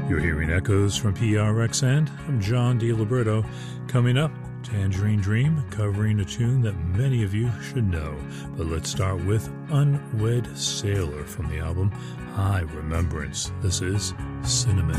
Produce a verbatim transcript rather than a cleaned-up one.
You're hearing echoes from P R X, and I'm John DiLiberto. Coming up, Tangerine Dream, covering a tune that many of you should know. But let's start with Unwed Sailor from the album High Remembrance. This is Cinnamon.